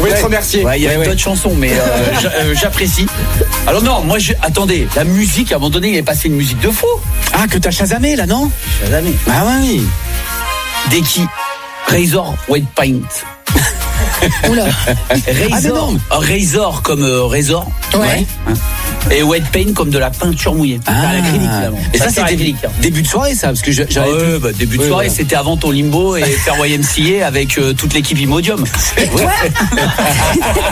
pouvez te remercier. Ouais, il y avait d'autres chansons, mais j'apprécie. Alors non, moi, attendez, la musique, à un moment donné, il est passé une musique de faux. Ah, que t'as chasamé là, non? Jamais. Ah oui. Deki, Razor White Paint. Oula. Razor comme Razor. Ouais. Et White Paint comme de la peinture mouillée. Ah. L'acrylique, évidemment. Et ça, c'était l'acrylique. début de soirée, ça, parce que j'avais Début de soirée, ouais. c'était avant ton limbo et faire YMCA avec toute l'équipe Imodium. Et toi